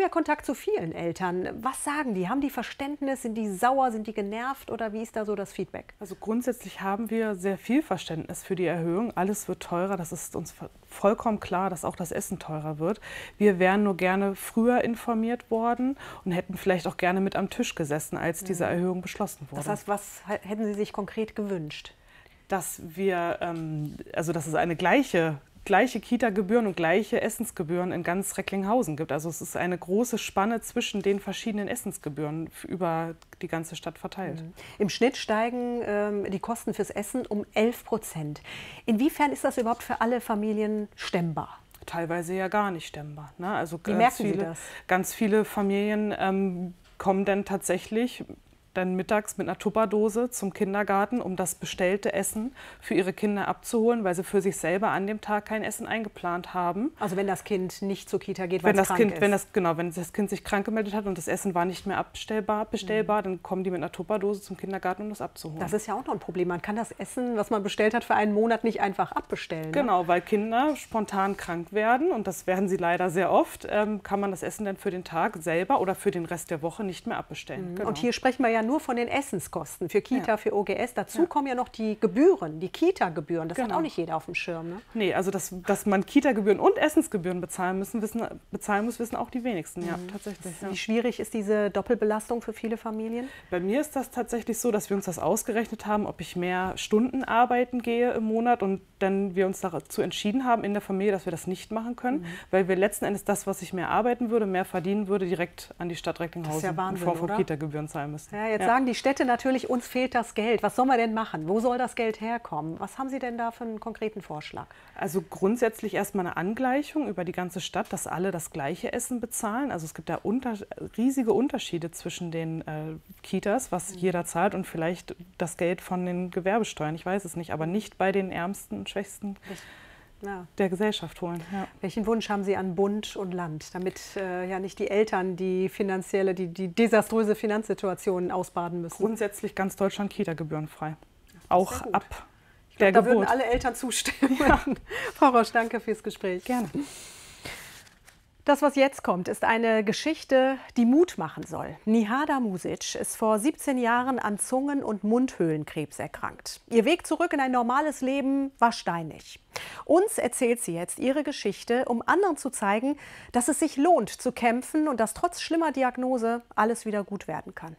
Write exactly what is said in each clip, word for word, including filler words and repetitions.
ja Kontakt zu vielen Eltern. Was sagen die? Haben die Verständnis? Sind die sauer? Sind die genervt? Oder wie ist da so das Feedback? Also grundsätzlich haben wir sehr viel Verständnis für die Erhöhung. Alles wird teurer. Das ist uns vollkommen klar, dass auch das Essen teurer wird. Wir wären nur gerne früher informiert worden und hätten vielleicht auch gerne mit am Tisch gesessen, als diese Erhöhung beschlossen wurde. Das heißt, was hätten Sie sich konkret gewünscht? Dass wir, ähm, also dass es eine gleiche gleiche Kita-Gebühren und gleiche Essensgebühren in ganz Recklinghausen gibt. Also es ist eine große Spanne zwischen den verschiedenen Essensgebühren über die ganze Stadt verteilt. Mhm. Im Schnitt steigen ähm, die Kosten fürs Essen um elf Prozent. Inwiefern ist das überhaupt für alle Familien stemmbar? Teilweise ja gar nicht stemmbar. Ne? Also Wie merken viele, Sie das? Ganz viele Familien ähm, kommen dann tatsächlich dann mittags mit einer Tupperdose zum Kindergarten, um das bestellte Essen für ihre Kinder abzuholen, weil sie für sich selber an dem Tag kein Essen eingeplant haben. Also wenn das Kind nicht zur Kita geht, weil es das krank kind, ist? Wenn das, genau, wenn das Kind sich krank gemeldet hat und das Essen war nicht mehr abstellbar, bestellbar, mhm. dann kommen die mit einer Tupperdose zum Kindergarten, um das abzuholen. Das ist ja auch noch ein Problem. Man kann das Essen, was man bestellt hat, für einen Monat nicht einfach abbestellen. Genau, ne? Weil Kinder spontan krank werden und das werden sie leider sehr oft, ähm, kann man das Essen dann für den Tag selber oder für den Rest der Woche nicht mehr abbestellen. Mhm. Genau. Und hier sprechen wir ja nur von den Essens Kosten für Kita, ja. für O G S. Dazu ja. kommen ja noch die Gebühren, die Kita-Gebühren. Das genau. hat auch nicht jeder auf dem Schirm. Ne? Nee, also dass, dass man Kita-Gebühren und Essensgebühren bezahlen, müssen, wissen, bezahlen muss, wissen auch die wenigsten. Mhm. Ja, tatsächlich. Wie Ja. schwierig ist diese Doppelbelastung für viele Familien? Bei mir ist das tatsächlich so, dass wir uns das ausgerechnet haben, ob ich mehr Stunden arbeiten gehe im Monat und dann wir uns dazu entschieden haben in der Familie, dass wir das nicht machen können, mhm. weil wir letzten Endes das, was ich mehr arbeiten würde, mehr verdienen würde, direkt an die Stadt Recklinghausen ja Wahnsinn, in Form von oder? Kita-Gebühren zahlen müssen. Ja, jetzt ja. sagen die Städte natürlich, uns fehlt das Geld. Was soll man denn machen? Wo soll das Geld herkommen? Was haben Sie denn da für einen konkreten Vorschlag? Also grundsätzlich erstmal eine Angleichung über die ganze Stadt, dass alle das gleiche Essen bezahlen. Also es gibt da unter, riesige Unterschiede zwischen den äh, Kitas, was mhm. jeder zahlt und vielleicht das Geld von den Gewerbesteuern, ich weiß es nicht, aber nicht bei den Ärmsten und Schwächsten ja. der Gesellschaft holen. Ja. Welchen Wunsch haben Sie an Bund und Land, damit äh, ja nicht die Eltern die finanzielle, die, die desaströse Finanzsituation ausbaden müssen? Grundsätzlich ganz Deutschland Kita-gebührenfrei. Auch ab ich glaub, der da Geburt. würden alle Eltern zustimmen. Ja. Frau Rosch, danke fürs Gespräch. Gerne. Das, was jetzt kommt, ist eine Geschichte, die Mut machen soll. Nihada Music ist vor siebzehn Jahren an Zungen- und Mundhöhlenkrebs erkrankt. Ihr Weg zurück in ein normales Leben war steinig. Uns erzählt sie jetzt ihre Geschichte, um anderen zu zeigen, dass es sich lohnt zu kämpfen und dass trotz schlimmer Diagnose alles wieder gut werden kann.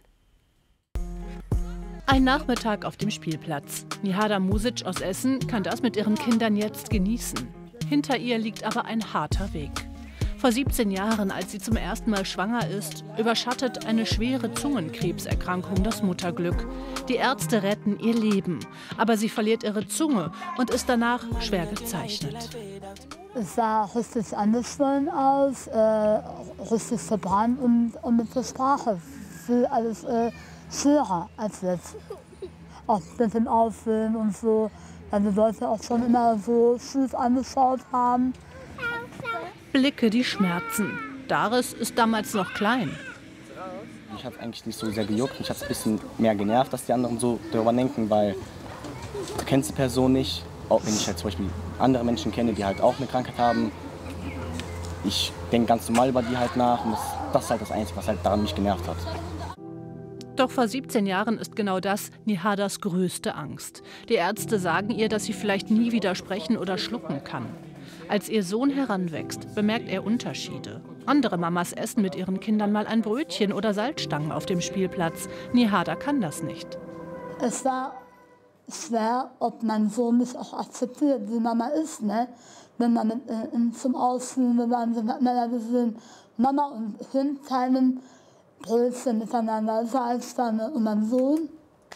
Ein Nachmittag auf dem Spielplatz. Nihada Music aus Essen kann das mit ihren Kindern jetzt genießen. Hinter ihr liegt aber ein harter Weg. Vor siebzehn Jahren, als sie zum ersten Mal schwanger ist, überschattet eine schwere Zungenkrebserkrankung das Mutterglück. Die Ärzte retten ihr Leben, aber sie verliert ihre Zunge und ist danach schwer gezeichnet. Es sah richtig angeschwollen aus, äh, richtig verbrannt und, und mit der Sprache viel alles äh, schwerer als jetzt. Auch mit dem Auffüllen und so, weil die Leute auch schon immer so schief angeschaut haben. Blicke, die schmerzen. Daris ist damals noch klein. Mich hat es eigentlich nicht so sehr gejuckt. Mich hat es ein bisschen mehr genervt, dass die anderen so darüber denken, weil du kennst die Person nicht. Auch wenn ich halt zum Beispiel andere Menschen kenne, die halt auch eine Krankheit haben. Ich denke ganz normal über die halt nach und das, das ist halt das Einzige, was halt daran mich genervt hat. Doch vor siebzehn Jahren ist genau das Nihadas größte Angst. Die Ärzte sagen ihr, dass sie vielleicht nie wieder sprechen oder schlucken kann. Als ihr Sohn heranwächst, bemerkt er Unterschiede. Andere Mamas essen mit ihren Kindern mal ein Brötchen oder Salzstangen auf dem Spielplatz. Nihada kann das nicht. Es war schwer, ob mein Sohn mich auch akzeptiert, wie Mama ist. Ne? Wenn man mit, äh, zum Ausflug, wir waren so miteinander gesehen, Mama und Kind teilen Brötchen miteinander, Salzstange und mein Sohn.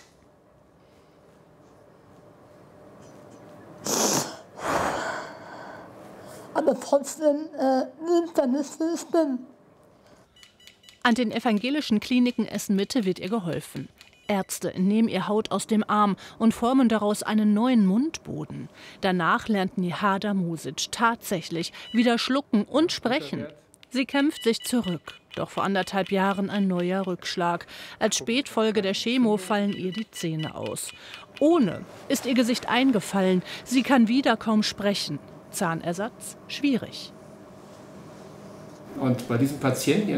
Aber trotzdem äh, nimmt er nicht, wie ich bin. An den evangelischen Kliniken Essen-Mitte wird ihr geholfen. Ärzte nehmen ihr Haut aus dem Arm und formen daraus einen neuen Mundboden. Danach lernt Nihada Music tatsächlich wieder schlucken und sprechen. Sie kämpft sich zurück. Doch vor anderthalb Jahren ein neuer Rückschlag. Als Spätfolge der Chemo fallen ihr die Zähne aus. Ohne ist ihr Gesicht eingefallen. Sie kann wieder kaum sprechen. Zahnersatz schwierig. Und bei diesen Patienten, die